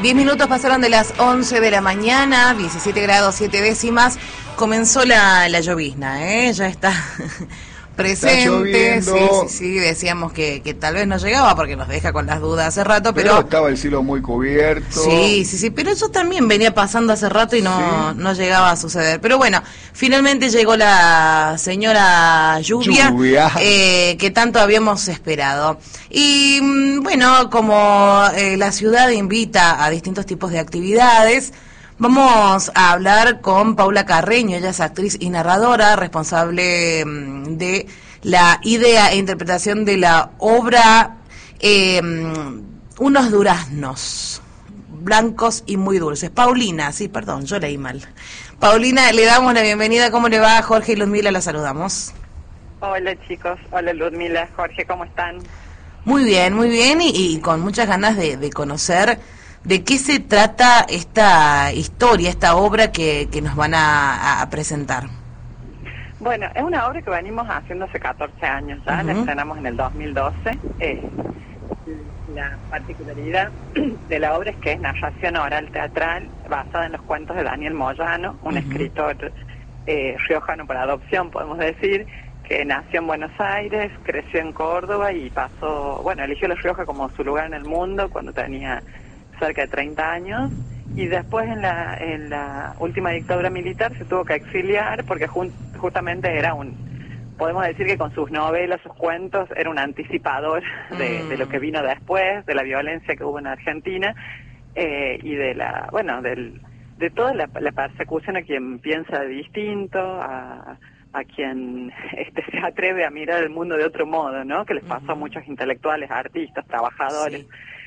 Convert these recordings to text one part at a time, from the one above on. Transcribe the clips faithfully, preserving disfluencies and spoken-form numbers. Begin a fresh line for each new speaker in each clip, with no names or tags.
Diez minutos pasaron de las once de la mañana, diecisiete grados siete décimas. Comenzó la, la llovizna, ¿eh? Ya está presente.
Está
sí, sí, sí, decíamos que, que tal vez no llegaba porque nos deja con las dudas hace rato, pero...
pero estaba el cielo muy cubierto.
Sí, sí, sí, pero eso también venía pasando hace rato y no, sí. no llegaba a suceder. Pero bueno, finalmente llegó la señora lluvia,
lluvia.
Eh, que tanto habíamos esperado. Y bueno, como eh, la ciudad invita a distintos tipos de actividades, vamos a hablar con Paula Carreño. Ella es actriz y narradora, responsable mmm, de la idea e interpretación de la obra eh, Unos duraznos blancos y muy dulces. Paulina, sí, perdón, yo leí mal. Paulina, le damos la bienvenida. ¿Cómo le va? Jorge y Ludmila la saludamos.
Hola chicos, hola Ludmila, Jorge, ¿cómo están?
Muy bien, muy bien, y, y con muchas ganas de, de conocer de qué se trata esta historia, esta obra que, que nos van a, a presentar.
Bueno, es una obra que venimos haciendo hace catorce años ya, uh-huh. La estrenamos en el dos mil doce. Eh, la particularidad de la obra es que es narración oral teatral basada en los cuentos de Daniel Moyano, un uh-huh. escritor eh, riojano por adopción, podemos decir, que nació en Buenos Aires, creció en Córdoba y pasó, bueno, eligió La Rioja como su lugar en el mundo cuando tenía cerca de treinta años, y después en la en la última dictadura militar se tuvo que exiliar porque jun, justamente era un, podemos decir que con sus novelas, sus cuentos, era un anticipador de, mm. de lo que vino después, de la violencia que hubo en Argentina, eh, y de la, bueno, del, de toda la, la persecución a quien piensa distinto, a a quien este, se atreve a mirar el mundo de otro modo, ¿no? Que les pasó uh-huh. a muchos intelectuales, artistas, trabajadores. Sí.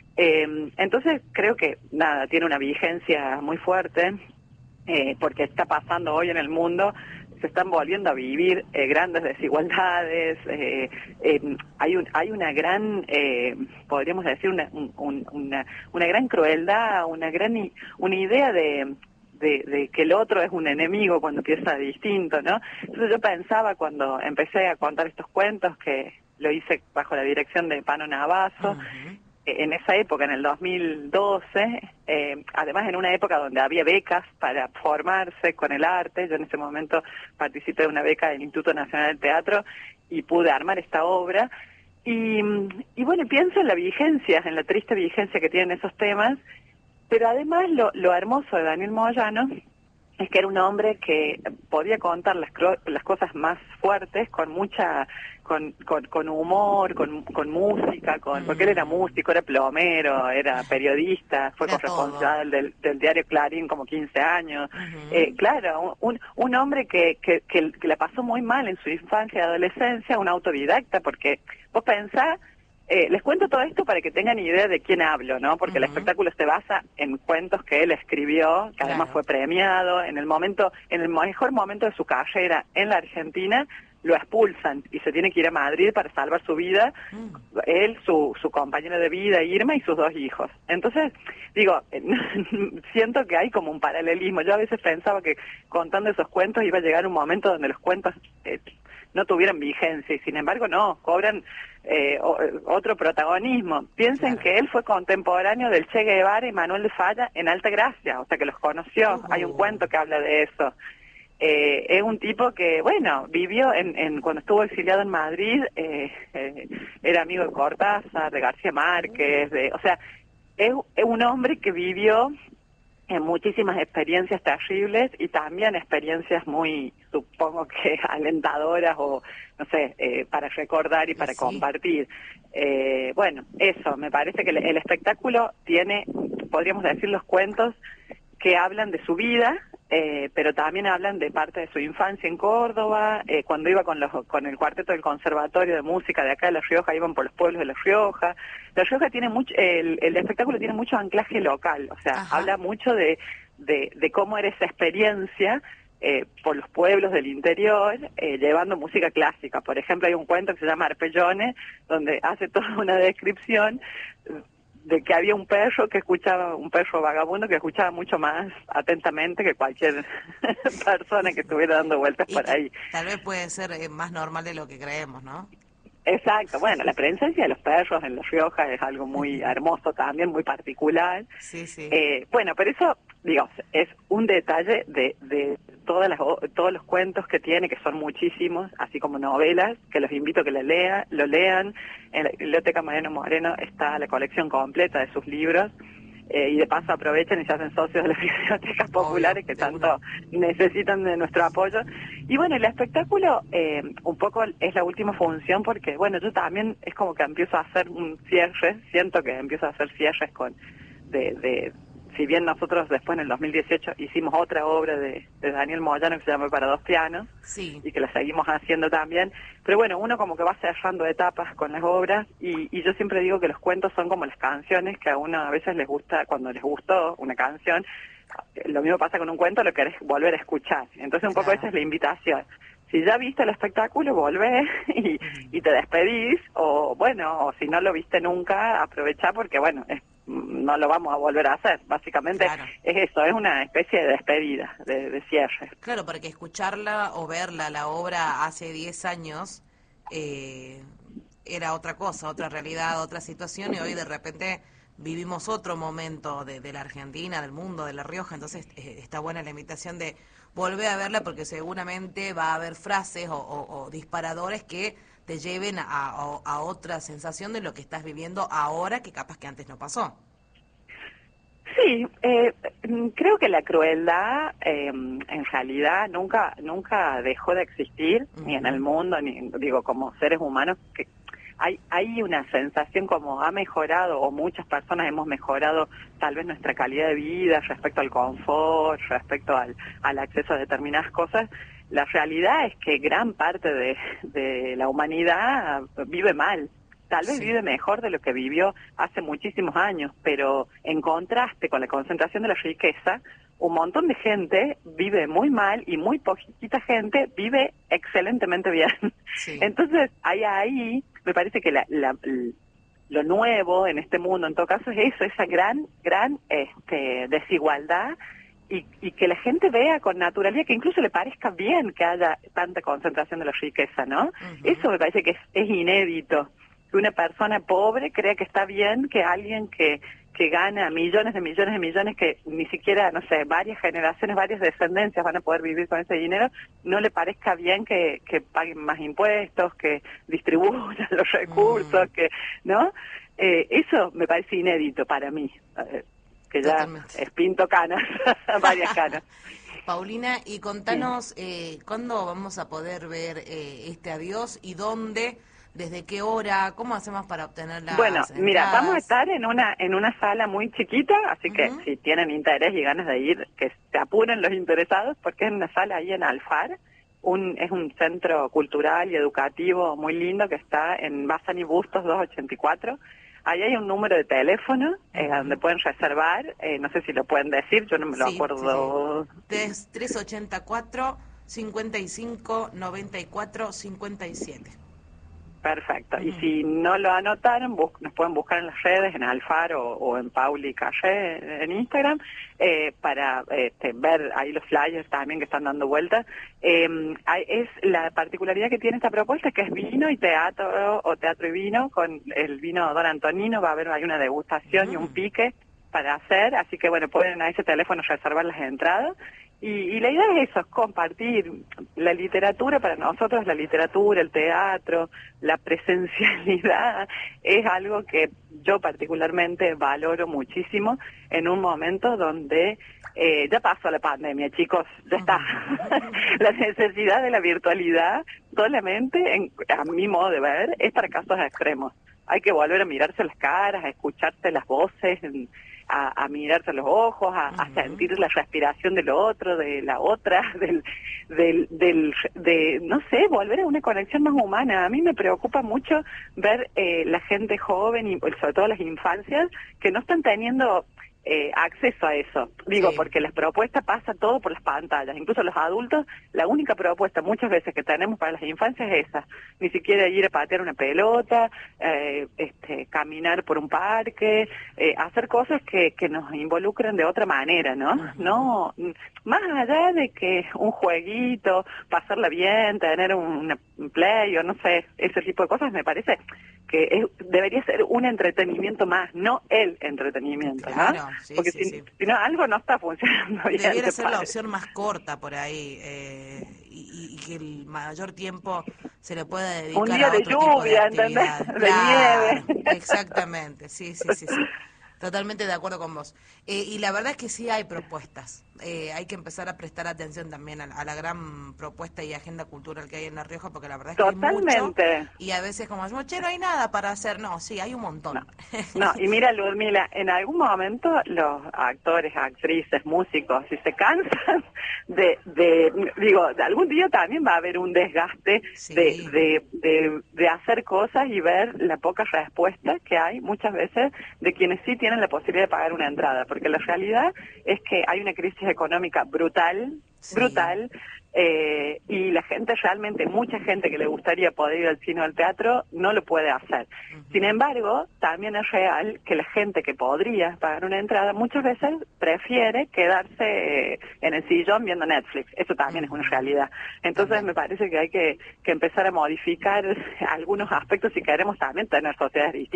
Eh, entonces creo que, nada, tiene una vigencia muy fuerte, eh, porque está pasando hoy en el mundo, se están volviendo a vivir eh, grandes desigualdades, eh, eh, hay un, hay una gran, eh, podríamos decir, una, un, una, una gran crueldad, una gran, una idea de... De, de que el otro es un enemigo cuando piensa distinto, ¿no? Entonces yo pensaba cuando empecé a contar estos cuentos, que lo hice bajo la dirección de Pano Navazo, uh-huh. en esa época, en el dos mil doce, eh, además en una época donde había becas para formarse con el arte. Yo en ese momento participé de una beca del Instituto Nacional del Teatro y pude armar esta obra. Y, y bueno, pienso en la vigencia, en la triste vigencia que tienen esos temas. Pero además lo, lo hermoso de Daniel Moyano es que era un hombre que podía contar las, las cosas más fuertes con mucha, con, con, con humor, con, con música, con, porque él era músico, era plomero, era periodista, fue era corresponsal del, del diario Clarín como quince años. Uh-huh. Eh, claro, un, un hombre que, que, que, que la pasó muy mal en su infancia y adolescencia, un autodidacta, porque vos pensás, Eh, les cuento todo esto para que tengan idea de quién hablo, ¿no? Porque uh-huh. el espectáculo se basa en cuentos que él escribió, que claro. además fue premiado, en el momento, en el mejor momento de su carrera en la Argentina, lo expulsan y se tiene que ir a Madrid para salvar su vida, uh-huh. él, su, su compañero de vida, Irma, y sus dos hijos. Entonces, digo, siento que hay como un paralelismo. Yo a veces pensaba que contando esos cuentos iba a llegar un momento donde los cuentos eh, no tuvieran vigencia, y sin embargo no, cobran eh, otro protagonismo. Piensen claro. que él fue contemporáneo del Che Guevara y Manuel de Falla en Altagracia, o sea que los conoció. Uh-huh. Hay un cuento que habla de eso. Eh, es un tipo que, bueno, vivió en, en cuando estuvo exiliado en Madrid, eh, eh, era amigo de Cortázar, de García Márquez, de, o sea, es, es un hombre que vivió en muchísimas experiencias terribles y también experiencias muy, supongo que alentadoras o, no sé, eh, para recordar y para sí. compartir. Eh, bueno, eso, me parece que el, el espectáculo tiene, podríamos decir, los cuentos que hablan de su vida, eh, pero también hablan de parte de su infancia en Córdoba, eh, cuando iba con los con el cuarteto del Conservatorio de Música de acá de La Rioja, iban por los pueblos de La Rioja. La Rioja tiene mucho, el, el espectáculo tiene mucho anclaje local, o sea, Ajá. habla mucho de, de, de cómo era esa experiencia eh, por los pueblos del interior, eh, llevando música clásica. Por ejemplo, hay un cuento que se llama Arpellones, donde hace toda una descripción de que había un perro que escuchaba, un perro vagabundo que escuchaba mucho más atentamente que cualquier persona que estuviera dando vueltas
y
por ahí.
Tal vez puede ser eh, más normal de lo que creemos, ¿no?
Exacto, bueno, la presencia de los perros en La Rioja es algo muy hermoso también, muy particular.
Sí, sí.
Eh, bueno, pero eso, digamos, es un detalle de, de todas las, todos los cuentos que tiene, que son muchísimos, así como novelas, que los invito a que lo, lea, lo lean. En la Biblioteca Mariano Moreno está la colección completa de sus libros. Eh, y de paso aprovechan y se hacen socios de las bibliotecas populares que tanto necesitan de nuestro apoyo. Y bueno, el espectáculo eh, un poco es la última función porque, bueno, yo también es como que empiezo a hacer un cierre, siento que empiezo a hacer cierres con, de, de si bien nosotros después en el dos mil dieciocho hicimos otra obra de, de Daniel Moyano que se llama Para dos pianos,
sí,
y que la seguimos haciendo también, pero bueno, uno como que va cerrando etapas con las obras y, y yo siempre digo que los cuentos son como las canciones que a uno a veces les gusta, cuando les gustó una canción, lo mismo pasa con un cuento, lo querés volver a escuchar, entonces un poco
claro.
esa es la invitación. Si ya viste el espectáculo, volvés y, y te despedís, o bueno, o si no lo viste nunca, aprovechá porque bueno, es, no lo vamos a volver a hacer. Básicamente
claro.
es eso, es una especie de despedida, de, de cierre.
Claro, porque escucharla o verla, la obra, hace diez años, eh, era otra cosa, otra realidad, otra situación, y hoy de repente vivimos otro momento de, de la Argentina, del mundo, de La Rioja, entonces eh, está buena la invitación de volver a verla porque seguramente va a haber frases o, o, o disparadores que te lleven a, a, a otra sensación de lo que estás viviendo ahora que capaz que antes no pasó.
Sí, eh, creo que la crueldad eh, en realidad nunca nunca dejó de existir, uh-huh. ni en el mundo, ni digo como seres humanos, que hay hay una sensación como ha mejorado, o muchas personas hemos mejorado tal vez nuestra calidad de vida respecto al confort, respecto al, al acceso a determinadas cosas. La realidad es que gran parte de, de la humanidad vive mal. Tal vez sí. vive mejor de lo que vivió hace muchísimos años, pero en contraste con la concentración de la riqueza, un montón de gente vive muy mal y muy poquita gente vive excelentemente bien. Sí. Entonces, ahí, ahí me parece que la, la, lo nuevo en este mundo, en todo caso, es eso, esa gran, gran este, desigualdad y, y que la gente vea con naturalidad, que incluso le parezca bien que haya tanta concentración de la riqueza, ¿no? Uh-huh. Eso me parece que es, es inédito. Que una persona pobre crea que está bien que alguien que, que gana millones de millones de millones, que ni siquiera, no sé, varias generaciones, varias descendencias van a poder vivir con ese dinero, no le parezca bien que, que paguen más impuestos, que distribuyan los recursos, mm. que, ¿no? Eh, eso me parece inédito para mí, eh, que ya Totalmente. Es pinto canas, varias canas.
Paulina, y contanos, eh, ¿cuándo vamos a poder ver eh, este adiós y dónde? ¿Desde qué hora? ¿Cómo hacemos para obtener las
Bueno,
entradas?
Mira, vamos a estar en una en una sala muy chiquita, así que uh-huh. si tienen interés y ganas de ir, que se apuren los interesados, porque es una sala ahí en Alfar, un es un centro cultural y educativo muy lindo que está en Bazán y Bustos doscientos ochenta y cuatro. Ahí hay un número de teléfono eh, uh-huh. donde pueden reservar, eh, no sé si lo pueden decir, yo no me lo
sí,
acuerdo.
Sí, sí. tres ochenta y cuatro, cincuenta y cinco, noventa y cuatro, cincuenta y siete.
Perfecto. Uh-huh. Y si no lo anotaron, bus- nos pueden buscar en las redes, en Alfar o, o en Pauli Calle en Instagram, eh, para este, ver ahí los flyers también que están dando vueltas. Eh, hay, es la particularidad que tiene esta propuesta, que es vino y teatro, o teatro y vino, con el vino Don Antonino, va a haber hay una degustación uh-huh. y un pique para hacer, así que bueno, pueden a ese teléfono reservar las entradas. Y, y la idea es eso, es compartir la literatura. Para nosotros la literatura, el teatro, la presencialidad es algo que yo particularmente valoro muchísimo en un momento donde eh, ya pasó la pandemia, chicos, ya está. La necesidad de la virtualidad solamente, en, a mi modo de ver, es para casos extremos. Hay que volver a mirarse las caras, a escucharse las voces, en, A, a mirarse los ojos, a, uh-huh. a sentir la respiración del otro, de la otra, del, del, del, de, no sé, volver a una conexión más humana. A mí me preocupa mucho ver eh, la gente joven y sobre todo las infancias que no están teniendo eh, acceso a eso. Digo,
sí.
porque las propuestas pasa todo por las pantallas. Incluso los adultos, la única propuesta muchas veces que tenemos para las infancias es esa. Ni siquiera ir a patear una pelota, eh, este, caminar por un parque, eh, hacer cosas que, que nos involucren de otra manera, ¿no? Uh-huh. No, más allá de que un jueguito, pasarla bien, tener un, un play o no sé, ese tipo de cosas, me parece que es, debería ser un entretenimiento más, no el entretenimiento,
claro,
¿no?
sí,
Porque
sí,
si,
sí.
si no, algo no está funcionando bien.
Debiera ser
parece.
la opción más corta por ahí eh, y, y que el mayor tiempo se le pueda dedicar
un día
a
de
otro
lluvia,
tipo de
¿entendés?
actividades.
De
Claro,
nieve.
exactamente, sí, sí, sí, sí. Totalmente de acuerdo con vos. Eh, y la verdad es que sí hay propuestas. Eh, hay que empezar a prestar atención también a, a la gran propuesta y agenda cultural que hay en La Rioja, porque la verdad es que
Totalmente.
hay mucho. Y a veces como decimos, che, no hay nada para hacer. No, sí, hay un montón.
No. No, y mira, Ludmila, en algún momento los actores, actrices, músicos, si se cansan de, de digo, de algún día también va a haber un desgaste
sí.
de, de, de, de hacer cosas y ver la poca respuesta que hay muchas veces de quienes sí tienen la posibilidad de pagar una entrada, porque la realidad es que hay una crisis económica brutal,
sí.
brutal, eh, y la gente realmente, mucha gente que le gustaría poder ir al cine o al teatro, no lo puede hacer. Uh-huh. Sin embargo, también es real que la gente que podría pagar una entrada muchas veces prefiere quedarse en el sillón viendo Netflix. Eso también uh-huh. es una realidad. Entonces también. Me parece que hay que, que empezar a modificar algunos aspectos si queremos también tener sociedades distintas.